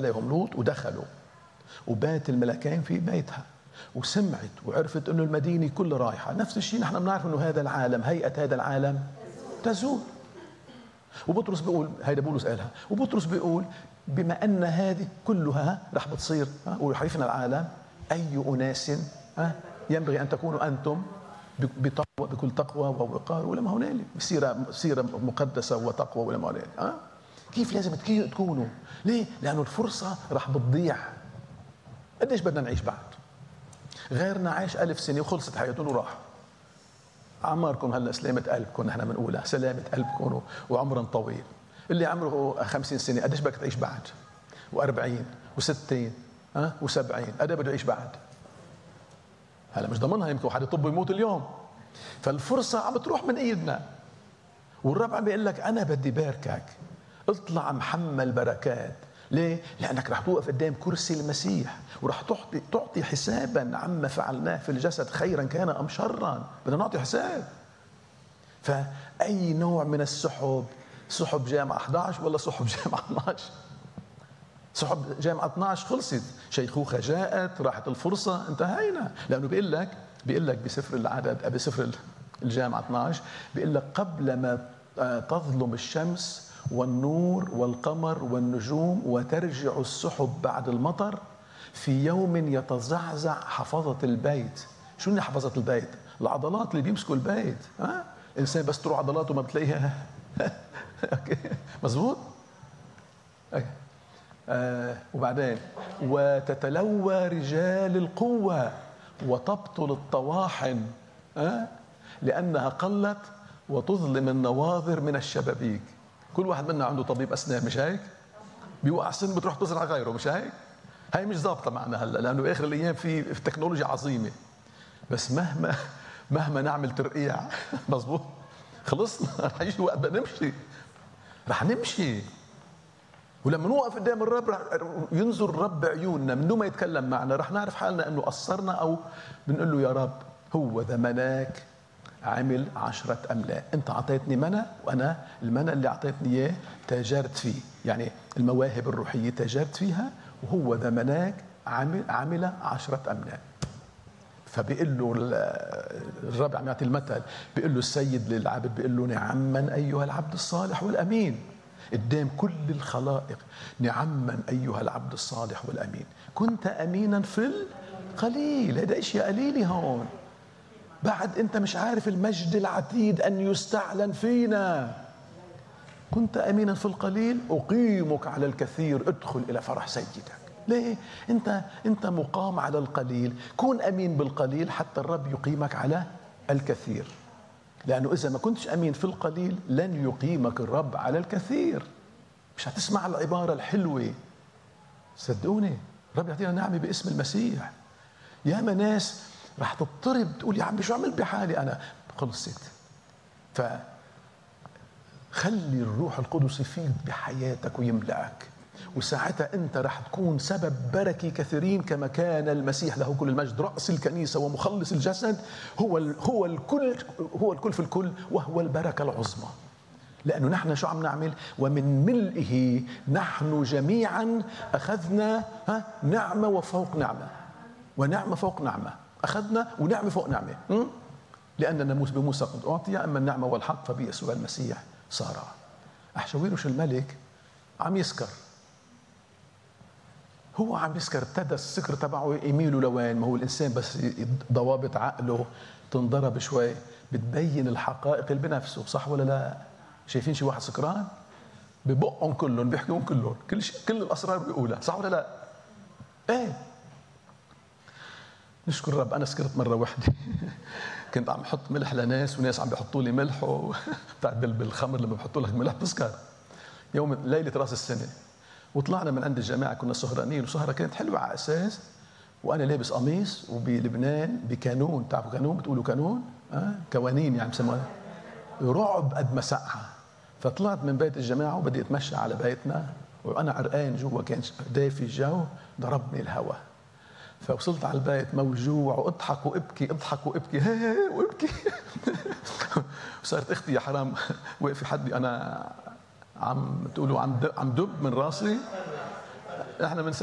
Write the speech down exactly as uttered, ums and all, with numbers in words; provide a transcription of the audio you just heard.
عليهم لوط ودخلوا، وبات الملكين في بيتها، وسمعت وعرفت انه المدينة كلها رايحة. نفس الشيء نحن بنعرف انه هذا العالم، هيئة هذا العالم تزول. وبطرس بيقول، هيدا بولس قالها، وبطرس بيقول بما ان هذه كلها رح بتصير ويحيفنا العالم، اي اناس ينبغي ان تكونوا انتم بتقوى، بكل تقوى ووقار ولما هنالك، سيرة سيرة مقدسة وتقوى ولما هنالك. أه؟ كيف لازم تكونوا؟ ليه؟ لأنه الفرصة رح بتضيع. قديش بدنا نعيش بعد؟ غيرنا عايش ألف سنة وخلصت حياتهم وراح. أعماركم هلا سلامة قلبكم، نحن بنقولها سلامة قلبكم وعمرا طويل. اللي عمره خمسين سنة قديش بدك تعيش بعد؟ وأربعين وستين أه؟ وسبعين، قديش بده يعيش بعد؟ هلا مش ضمنها، يمكن واحد يطب ويموت اليوم. فالفرصة عم بتروح من ايدنا، والرب عم بيقول لك انا بدي باركك، اطلع محمل بركات. ليه؟ لانك رح توقف قدام كرسي المسيح، ورح تعطي تعطي حسابا عما فعلناه في الجسد، خيرا كان ام شرا، بدنا نعطي حساب. فاي نوع من السحب، سحب جامعة احد عشر ولا سحب جامعة اثناشر؟ سحب جامعة اثناشر خلصت، شيخوخة جاءت، راحت الفرصة، انتهينا. لأنه بيقول لك بيقول لك بسفر العدد، بسفر الجامعة اثناشر بيقول لك قبل ما تظلم الشمس والنور والقمر والنجوم وترجع السحب بعد المطر، في يوم يتزعزع حفظة البيت. شو اللي حفظة البيت؟ العضلات اللي بيمسكوا البيت. ها؟ إنسان بس تروح عضلاته ما بتلاقيها. مزبوط؟ أوكي. آه وبعدين وتتلوى رجال القوة وتبطل الطواحن آه لأنها قلت وتظلم النواظر من الشبابيك. كل واحد منا عنده طبيب أسنان، مش هيك؟ بيوقع سن بتروح تزرع غيره، مش هيك؟ هاي مش ضابطة معنا هلا، لأنه آخر الأيام في تكنولوجيا عظيمة، بس مهما مهما نعمل ترقيع مظبوط خلصنا، رح يجي وقت بدنا نمشي، رح نمشي. ولما نوقف قدام الرب رح ينظر الرب بعيوننا من دون ما يتكلم معنا، رح نعرف حالنا انه قصرنا، او بنقول له يا رب هو ذا مناك عمل عشرة أملاء، أنت أعطيتني منى، وأنا المنى اللي أعطيتني إياه تاجرت فيه، يعني المواهب الروحية تاجرت فيها، وهو ذا مناك عمل عمل عشرة أملاء. فبيقول له الرب عم يعطي المثل، بيقول له السيد للعبد، بيقول له نعما أيها العبد الصالح والأمين، قدام كل الخلائق، نعما أيها العبد الصالح والأمين، كنت أمينا في القليل. هذا إشياء قليلة هون، بعد أنت مش عارف المجد العتيد أن يستعلن فينا. كنت أمينا في القليل أقيمك على الكثير، ادخل إلى فرح سيدك. ليه؟ أنت أنت مقام على القليل، كون أمين بالقليل حتى الرب يقيمك على الكثير. لأنه إذا ما كنتش أمين في القليل لن يقيمك الرب على الكثير. مش هتسمع العبارة الحلوة، صدقوني الرب يعطينا نعمة باسم المسيح. ياما ناس راح تضطرب تقول يا عمي شو عمل بحالي أنا، خلصت. فخلي الروح القدس يفيض بحياتك ويملأك، وساعتها أنت راح تكون سبب بركة كثيرين، كما كان المسيح له كل المجد رأس الكنيسة ومخلص الجسد، هو هو الكل، هو الكل في الكل، وهو البركة العظمى. لأنه نحن شو عم نعمل؟ ومن ملئه نحن جميعا أخذنا ها نعمة وفوق نعمة، ونعمة فوق نعمة، أخذنا ونعمة فوق نعمة. م? لأن الناموس بموسى قد أعطي، أما النعمة والحق فبيسوع المسيح صار. أحشويروش الملك عم يسكر، هو عم يسكر، ابتدى السكر تبعه يميله لوين؟ ما هو الإنسان بس ضوابط عقله تنضرب شوي بتبين الحقائق اللي بنفسه، صح ولا لا؟ شايفين شي واحد سكران ببقهم كلهم بيحكيهم كلهم، كل شيء، كل الأسرار بيقولها، صح ولا لا؟ ايه نشكر الرب. أنا سكرت مرة واحدة كنت عم بحط ملح لناس، وناس عم بيحطوا لي ملح بتاع بالخمر، لما بحطوا لك ملح بتسكر. يوم ليلة راس السنة وطلعنا من عند الجماعة، كنا سهرانين، وسهرة كانت حلوة على أساس، وأنا لابس قميص، وبلبنان بكانون، تعرفوا كانون؟ بتقولوا كانون؟ أه؟ كوانين يعني بسموها، رعب قد ما سقعة. فطلعت من بيت الجماعة وبدي أتمشى على بيتنا، وأنا عرقان جوا، كان دافي الجو، ضربني الهواء. فوصلت على البيت موجوع واضحك وابكي، اضحك وابكي هي وابكي وصارت اختي يا حرام واقفه حدي، انا عم تقولوا عم عم دب من راسي، احنا من